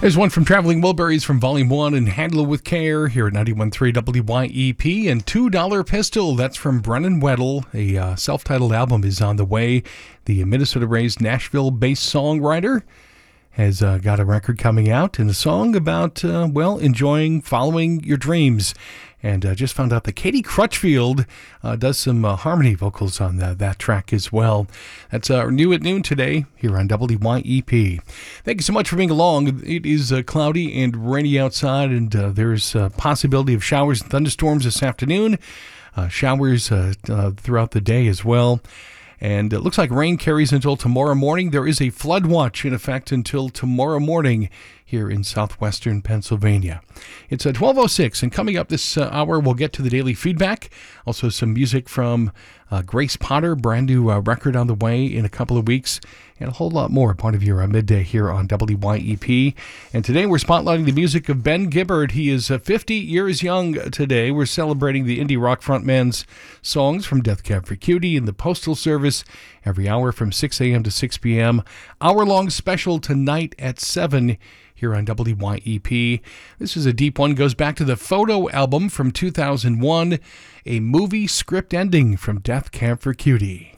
There's one from Traveling Wilburys from Volume 1 and Handle It With Care here at 91.3 WYEP. And $2 Pistol, that's from Brennan Weddle. A self-titled album is on the way. The Minnesota-raised Nashville-based songwriter has got a record coming out and a song about, enjoying following your dreams. And just found out that Katie Crutchfield does some harmony vocals on that track as well. That's new at noon today here on WYEP. Thank you so much for being along. It is cloudy and rainy outside, and there's a possibility of showers and thunderstorms this afternoon. Showers throughout the day as well. And it looks like rain carries until tomorrow morning. There is a flood watch in effect until tomorrow morning here in southwestern Pennsylvania. It's 12:06, and coming up this hour, we'll get to the daily feedback. Also some music from Grace Potter, brand new record on the way in a couple of weeks, and a whole lot more, part of your midday here on WYEP. And today we're spotlighting the music of Ben Gibbard. He is 50 years young today. We're celebrating the indie rock frontman's songs from Death Cab for Cutie and the Postal Service every hour from 6 a.m. to 6 p.m. Hour-long special tonight at 7 here on WYEP. This is a deep one. Goes back to the Photo album from 2001, a movie script ending from Death Cab for Cutie.